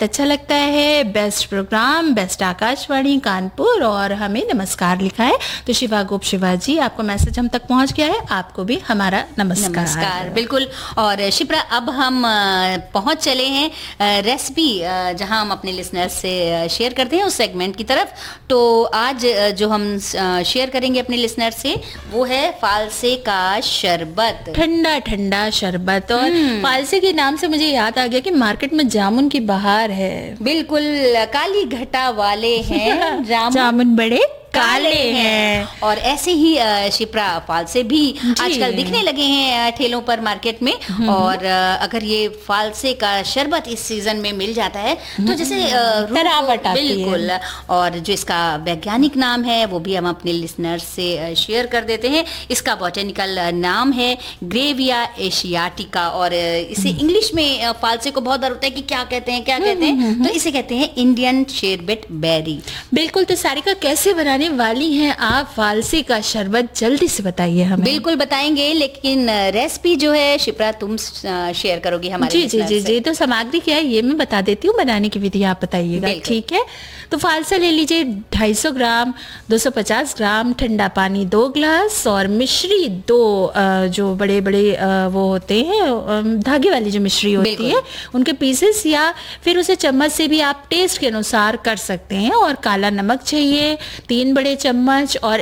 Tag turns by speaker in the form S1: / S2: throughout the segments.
S1: अच्छा लगता है, best programme, best Akashvani Kanpur, और हमें नमस्कार लिखा है। तो शिवा गोप शिवा जी, आपको मैसेज हम तक पहुंच गया है, आपको भी हमारा नमस्कार।
S2: बिल्कुल। और शिप्रा, अब हम पहुंच चले हैं रेसिपी जहां हम अपने लिसनर्स से शेयर करते हैं उस सेगमेंट की तरफ। तो आज जो हम शेयर करेंगे अपने लिसनर्स से वो है फालसे का शरबत,
S1: ठंडा ठंडा शरबत। और फालसे के नाम से मुझे याद आ गया कि मार्केट में जामुन की बहार है।
S2: बिल्कुल, काली घटा वाले हैं
S1: जामुन बड़े काले हैं।
S2: और ऐसे ही शिप्रा, फालसे भी आजकल दिखने लगे हैं ठेलों पर मार्केट में। और अगर ये फालसे का शरबत इस सीजन में मिल जाता है तो जैसे
S1: तरावट आती है।
S2: बिल्कुल। और जो इसका वैज्ञानिक नाम है वो भी हम अपने लिसनर्स से शेयर कर देते हैं। इसका बॉटेनिकल नाम है ग्रेविया एशियाटिका। और इसे इंग्लिश में फालसे को बहुत डर होता है कि क्या कहते हैं, तो इसे कहते हैं इंडियन शेरबेट बेरी।
S1: बिल्कुल। तो सारिका, कैसे बनाने वाली हैं आप फालसे का शरबत, जल्दी से बताइए हमें।
S2: बिल्कुल बताएंगे, लेकिन रेसिपी जो है शिप्रा तुम शेयर करोगी हमारे
S1: जी जी। तो सामग्री क्या है ये मैं बता देती हूँ, बनाने की विधि आप बताइएगा, ठीक है। तो फालसा ले लीजिए 250 ग्राम, 250 ग्राम ठंडा पानी 2 ग्लास, और मिश्री 2 जो बड़े बड़े वो होते हैं धागे वाली जो मिश्री होती है उनके पीसेस, या फिर उसे चम्मच से भी आप टेस्ट के अनुसार कर सकते हैं। और काला नमक चाहिए 3 बड़े चम्मच, और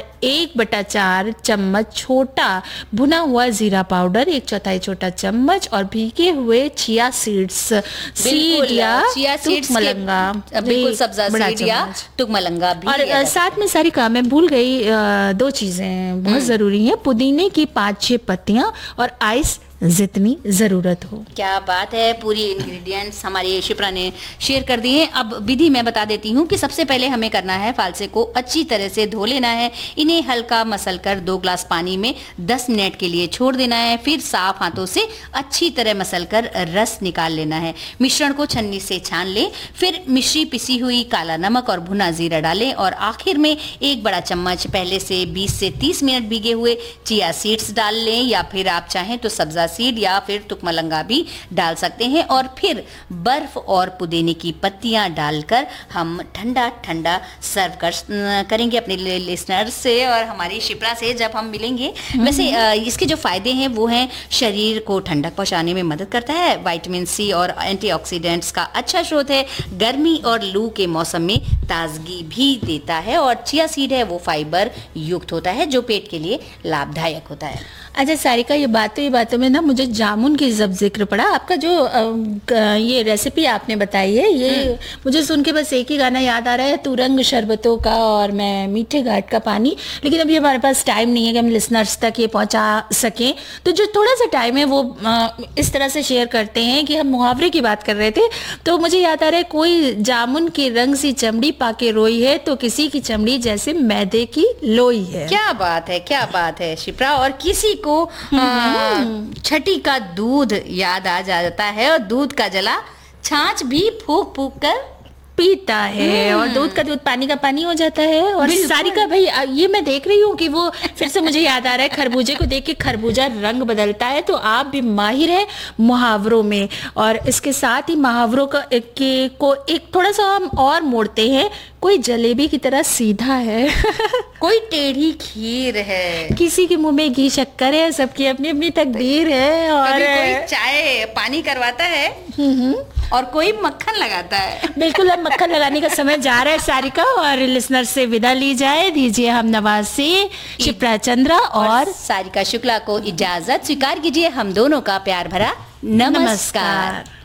S1: 1/4 चम्मच छोटा भुना हुआ जीरा पाउडर, 1/4 छोटा चम्मच, और भीगे हुए चिया सीड्स, सीड या तुकमलंगा,
S2: बिल्कुल सब्जा सीड या तुकमलंगा भी।
S1: और साथ में सारिका, मैं भूल गई 2 चीजें बहुत जरूरी हैं, पुदीने की 5-6 पत्तियां और आइस जितनी जरूरत हो।
S2: क्या बात है, पूरी इंग्रेडिएंट्स हमारी शिप्रा ने शेयर कर दी हैं। अब विधि मैं बता देती हूँ कि सबसे पहले हमें करना है, फालसे को अच्छी तरह से धो लेना है, इन्हें हल्का मसलकर 2 ग्लास पानी में 10 मिनट के लिए छोड़ देना है। फिर साफ हाथों से अच्छी तरह मसलकर रस निकाल लेना है। मिश्रण को छन्नी से छान लें, फिर मिश्री पिसी हुई काला नमक और भुना जीरा डालें, और आखिर में 1 बड़ा चम्मच पहले से 20 से 30 मिनट भीगे हुए चिया सीड्स डाल लें, या फिर आप चाहें तो सब्जा सीड या फिर तुकमलंगा भी डाल सकते हैं। और फिर बर्फ और पुदीने की पत्तियां डालकर हम ठंडा ठंडा सर्व करेंगे अपने लिसनर्स से और हमारी शिप्रा से जब हम मिलेंगे। वैसे इसके जो फायदे हैं वो हैं, शरीर को ठंडक पहुंचाने में मदद करता है, विटामिन सी और एंटीऑक्सीडेंट्स का अच्छा स्रोत है, गर्मी और लू के मौसम में ताजगी भी देता है, और चिया सीड है वो फाइबर युक्त होता है जो पेट के लिए लाभदायक होता है।
S1: अच्छा सारिका, ये बातों में ना मुझे जामुन की जब जिक्र पड़ा, आपका जो ये रेसिपी आपने बताई है, ये मुझे सुन के बस एक ही गाना याद आ रहा है, तुरंग शरबतों का और मैं मीठे घाट का पानी। लेकिन अभी हमारे पास टाइम नहीं है कि हम लिसनर्स तक ये पहुंचा सकें, तो जो थोड़ा सा टाइम है वो इस तरह से शेयर करते हैं कि हम मुहावरे की बात कर रहे थे, तो मुझे याद आ रहा है, कोई जामुन के रंग सी चमड़ी पाके रोई है, तो किसी की चमड़ी जैसे मैदे की लोई है।
S2: क्या बात है शिप्रा। और किसी को छठी का दूध याद आ जाता है, और दूध का जला छाछ भी फूक फूक कर
S1: पीता है, और दूध का दूध पानी का पानी हो जाता है। और सारिका भाई, ये मैं देख रही हूँ कि वो फिर से मुझे याद आ रहा है, खरबूजे को देख के खरबूजा रंग बदलता है। तो आप भी माहिर हैं मुहावरों में, और इसके साथ ही मुहावरों को एक थोड़ा सा हम और मोड़ते हैं। कोई जलेबी की तरह सीधा है
S2: कोई टेढ़ी खीर है,
S1: किसी के मुंह में घी शक्कर है, सबकी अपनी अपनी तकदीर है। और
S2: कोई चाय पानी करवाता है और कोई मक्खन लगाता है।
S1: बिल्कुल, अब मक्खन लगाने का समय जा रहा है सारिका, और लिसनर से विदा ली जाए दीजिए हम नवाज से शिप्रा चंद्रा और
S2: सारिका शुक्ला को इजाजत। स्वीकार कीजिए हम दोनों का प्यार भरा नमस्कार।